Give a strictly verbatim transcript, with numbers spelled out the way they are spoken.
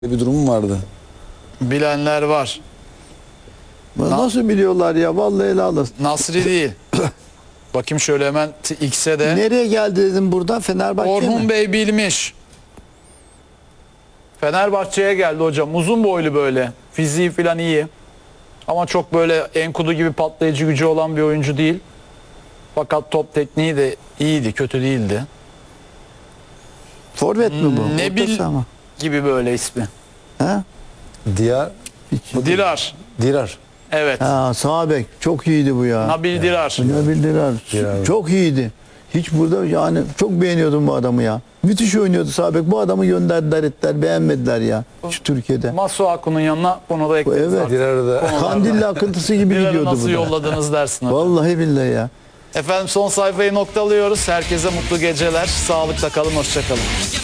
bir durum vardı. Bilenler var. Nasıl biliyorlar ya? Vallahi helal olsun. Nasri değil. Bakayım şöyle hemen X'e de. Nereye geldi dedim burada? Fenerbahçe Orhun mi? Bey bilmiş. Fenerbahçe'ye geldi hocam. Uzun boylu böyle. Fiziği falan iyi. Ama çok böyle Enkudu gibi patlayıcı gücü olan bir oyuncu değil. Fakat top tekniği de iyiydi. Kötü değildi. Forvet mi bu? Nebil Ortası ama. gibi böyle ismi. He? Diyar, Dirar. Dirar. Evet. Ha, sağ bek. Çok iyiydi bu ya. Nabil Dirar. Nabil Dirar. Dirar. Çok iyiydi. Hiç burada yani çok beğeniyordum bu adamı ya. Müthiş oynuyordu sağ bek. Bu adamı gönderdiler ettiler. Beğenmediler ya. Şu Türkiye'de. Masuaku'nun yanına bunu da ekleriz. Evet. artık. Dirar'ı da. Kandilli akıntısı gibi Dirar'ı gidiyordu nasıl bu da. yolladınız dersin hocam. Vallahi billahi ya. Efendim son sayfayı noktalıyoruz. Herkese mutlu geceler. Sağlıkla kalın. Hoşça kalın.